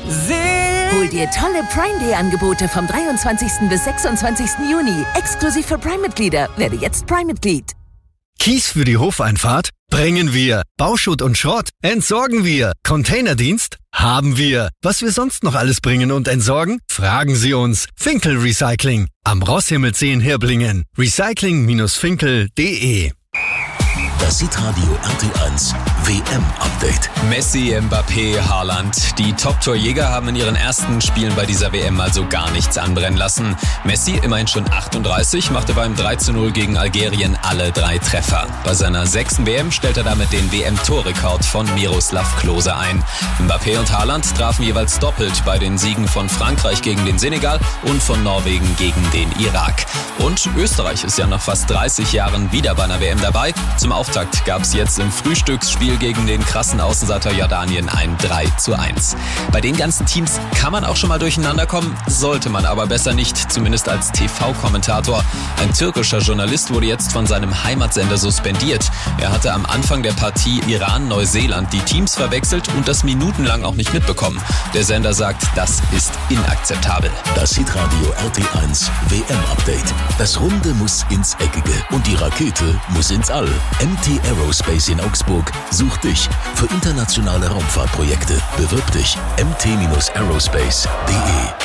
Hol dir tolle Prime-Day-Angebote vom 23. bis 26. Juni. Exklusiv für Prime-Mitglieder. Werde jetzt Prime-Mitglied. Kies für die Hofeinfahrt? Bringen wir. Bauschutt und Schrott? Entsorgen wir. Containerdienst? Haben wir. Was wir sonst noch alles bringen und entsorgen? Fragen Sie uns. Finkel Recycling. Am Rosshimmel 10 Hirblingen. Recycling-finkel.de. Das Hitradio RT1 WM-Update. Messi, Mbappé, Haaland. Die Top-Torjäger haben in ihren ersten Spielen bei dieser WM also gar nichts anbrennen lassen. Messi, immerhin schon 38, machte beim 3:0 gegen Algerien alle 3 Treffer. Bei seiner 6. WM stellt er damit den WM-Torrekord von Miroslav Klose ein. Mbappé und Haaland trafen jeweils doppelt bei den Siegen von Frankreich gegen den Senegal und von Norwegen gegen den Irak. Und Österreich ist ja nach fast 30 Jahren wieder bei einer WM dabei. Zum Auftakt gab es jetzt im Frühstücksspiel gegen den krassen Außenseiter Jordanien ein 3:1. Bei den ganzen Teams kann man auch schon mal durcheinander kommen, sollte man aber besser nicht, zumindest als TV-Kommentator. Ein türkischer Journalist wurde jetzt von seinem Heimatsender suspendiert. Er hatte am Anfang der Partie Iran-Neuseeland die Teams verwechselt und das minutenlang auch nicht mitbekommen. Der Sender sagt, das ist inakzeptabel. Das Hitradio RT1 WM-Update. Das Runde muss ins Eckige und die Rakete muss ins All. MT Aerospace in Augsburg sucht dich für internationale Raumfahrtprojekte. Bewirb dich mt-aerospace.de.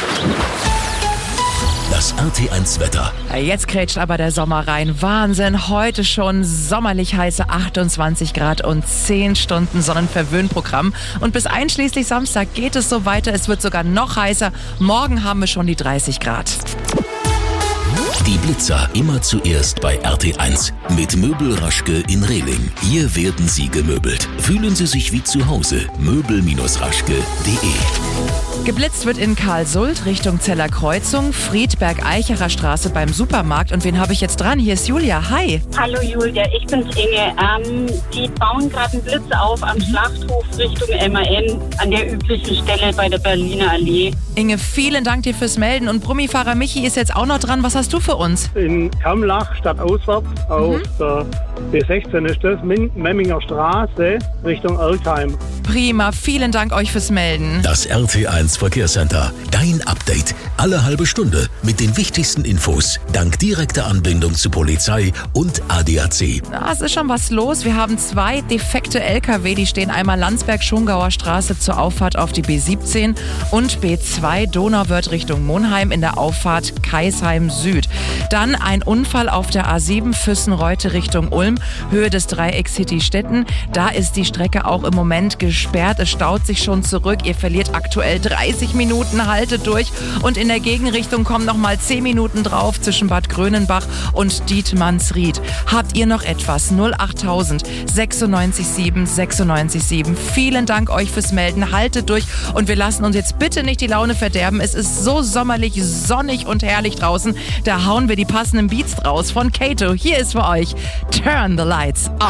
Das RT1 Wetter. Jetzt krätscht aber der Sommer rein. Wahnsinn, heute schon sommerlich heiße 28 Grad und 10 Stunden Sonnenverwöhnprogramm. Und bis einschließlich Samstag geht es so weiter. Es wird sogar noch heißer. Morgen haben wir schon die 30 Grad. Die Blitzer immer zuerst bei RT1 mit Möbel Raschke in Rehling. Hier werden Sie gemöbelt. Fühlen Sie sich wie zu Hause. Möbel-raschke.de. Geblitzt wird in Karlsult Richtung Zeller Kreuzung, Friedberg-Eicherer Straße beim Supermarkt. Und wen habe ich jetzt dran? Hier ist Julia. Hi. Hallo Julia, ich bin's Inge. Die bauen gerade einen Blitz auf am Schlachthof Richtung MAN an der üblichen Stelle bei der Berliner Allee. Inge, vielen Dank dir fürs Melden. Und Brummifahrer Michi ist jetzt auch noch dran. Was hast du für uns? In Kammlach stadtauswärts auf der B16 ist das, Memminger Straße Richtung Erkheim. Prima, vielen Dank euch fürs Melden. Das RT1 Verkehrscenter. Dein Update. Alle halbe Stunde mit den wichtigsten Infos. Dank direkter Anbindung zu Polizei und ADAC. Na, es ist schon was los. Wir haben 2 defekte LKW. Die stehen einmal Landsberg-Schongauer Straße zur Auffahrt auf die B17 und B2 Donauwörth Richtung Monheim in der Auffahrt Kaisheim Süd. Dann ein Unfall auf der A7 Füssen-Reute Richtung Ulm, Höhe des Dreiecks City-Stetten. Da ist die Strecke auch im Moment gesperrt. Es staut sich schon zurück. Ihr verliert aktuell 30 Minuten, haltet durch. Und in der Gegenrichtung kommen noch mal 10 Minuten drauf zwischen Bad Grönenbach und Dietmannsried. Habt ihr noch etwas? 08000 96 7 96 7. Vielen Dank euch fürs Melden. Haltet durch und wir lassen uns jetzt bitte nicht die Laune verderben. Es ist so sommerlich, sonnig und herrlich draußen. Da hauen wir die passenden Beats draus von Kato. Hier ist für euch Turn the Lights On.